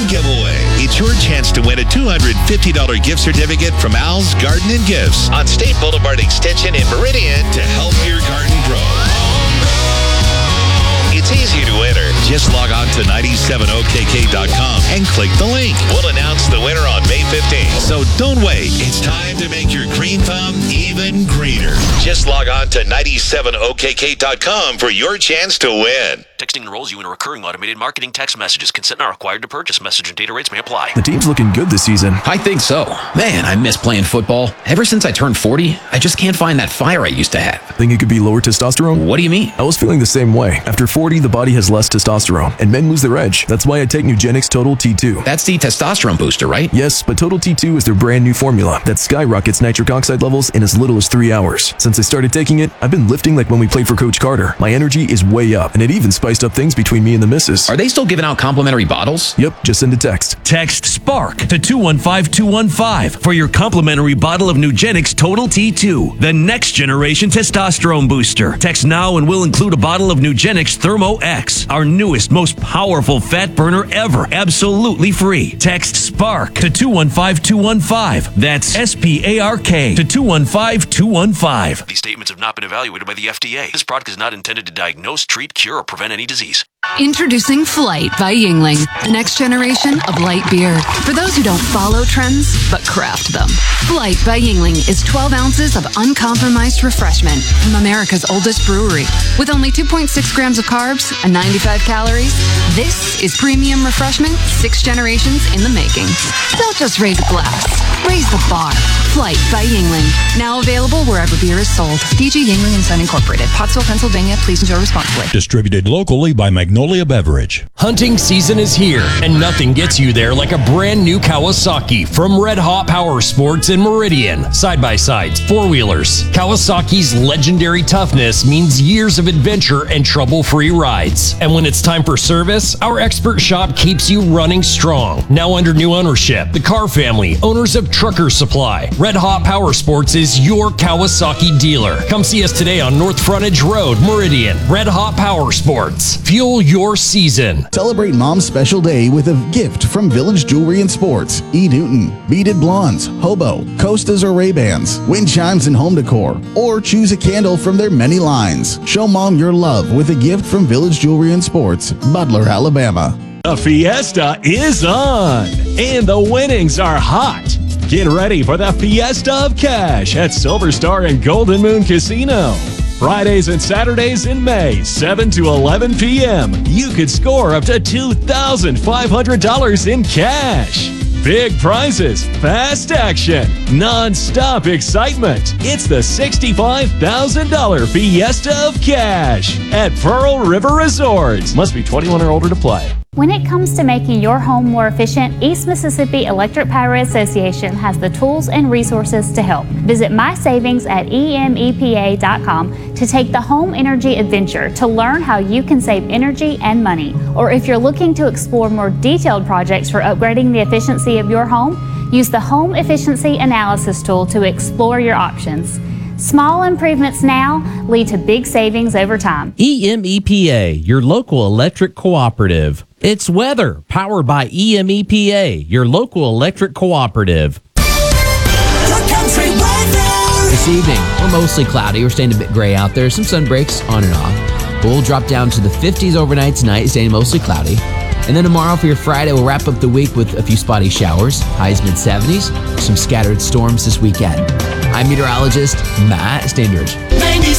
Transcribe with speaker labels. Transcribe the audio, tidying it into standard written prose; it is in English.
Speaker 1: giveaway. It's your chance to win a $250 gift certificate from Al's Garden and Gifts on State Boulevard Extension in Meridian to help your garden grow. It's easy to enter. Just log on to 97okk.com and click the link. We'll announce the winner on May 15th. So don't wait. It's time to make your green thumb even greener. Just log on to 97okk.com for your chance to win.
Speaker 2: Texting enrolls you in recurring automated marketing text messages. Consent not required to purchase. Message and data rates may apply.
Speaker 3: The team's looking good this season.
Speaker 4: I think so. Man, I miss playing football. Ever since I turned 40, I just can't find that fire I used to have.
Speaker 3: Think it could be lower testosterone?
Speaker 4: What do you mean?
Speaker 3: I was feeling the same way. After 40, the body has less testosterone, and men lose their edge. That's why I take Nugenix Total T2.
Speaker 4: That's the testosterone booster, right?
Speaker 3: Yes, but Total T2 is their brand new formula that skyrockets nitric oxide levels in as little as 3 hours. Since I started taking it, I've been lifting like when we played for Coach Carter. My energy is way up, and it even spiced up things between me and the missus.
Speaker 4: Are they still giving out complimentary bottles?
Speaker 3: Yep, just send a text.
Speaker 5: Text SPARK to 215-215 for your complimentary bottle of Nugenix Total T2, the next generation testosterone booster. Text now and we'll include a bottle of Nugenix Thermo X, our newest, most powerful fat burner ever, absolutely free. Text SPARK to 215-215. That's SPARK to 215-215.
Speaker 2: These statements have not been evaluated by the FDA. This product is not intended to diagnose, treat, cure, or prevent any disease.
Speaker 6: Introducing Flight by Yuengling, the next generation of light beer. For those who don't follow trends, but craft them. Flight by Yuengling is 12 ounces of uncompromised refreshment from America's oldest brewery. With only 2.6 grams of carbs and 95 calories, this is premium refreshment 6 generations in the making. Don't just raise a glass, raise the bar. Flight by Yuengling, now available wherever beer is sold. DG Yuengling & Son Incorporated, Pottsville, Pennsylvania. Please enjoy responsibly.
Speaker 7: Distributed locally by Magnolia Beverage.
Speaker 8: Hunting season is here, and nothing gets you there like a brand new Kawasaki from Red Hot Power Sports in Meridian. Side-by-sides, four-wheelers. Kawasaki's legendary toughness means years of adventure and trouble-free rides. And when it's time for service, our expert shop keeps you running strong. Now under new ownership, the Carr family, owners of Trucker Supply. Red Hot Power Sports is your Kawasaki dealer. Come see us today on North Frontage Road, Meridian. Red Hot Power Sports. Fuel your season.
Speaker 9: Celebrate Mom's special day with a gift from Village Jewelry and Sports. E. Newton, beaded blondes, hobo, Costas or Ray-Bans, wind chimes and home decor, or choose a candle from their many lines. Show Mom your love with a gift from Village Jewelry and Sports, Butler, Alabama.
Speaker 10: The fiesta is on, and the winnings are hot. Get ready for the Fiesta of Cash at Silver Star and Golden Moon Casino. Fridays and Saturdays in May, 7 to 11 p.m. You could score up to $2,500 in cash. Big prizes, fast action, non-stop excitement. It's the $65,000 Fiesta of Cash at Pearl River Resorts. Must be 21 or older to play.
Speaker 11: When it comes to making your home more efficient, East Mississippi Electric Power Association has the tools and resources to help. Visit My Savings at emepa.com to take the home energy adventure to learn how you can save energy and money. Or if you're looking to explore more detailed projects for upgrading the efficiency of your home, use the Home Efficiency Analysis tool to explore your options. Small improvements now lead to big savings over time.
Speaker 12: EMEPA, your local electric cooperative. It's weather, powered by EMEPA, your local electric cooperative.
Speaker 13: This evening, we're mostly cloudy. We're staying a bit gray out there. Some sun breaks on and off. But we'll drop down to the 50s overnight tonight, staying mostly cloudy. And then tomorrow for your Friday, we'll wrap up the week with a few spotty showers, highs mid-70s, some scattered storms this weekend. I'm meteorologist Matt Standridge.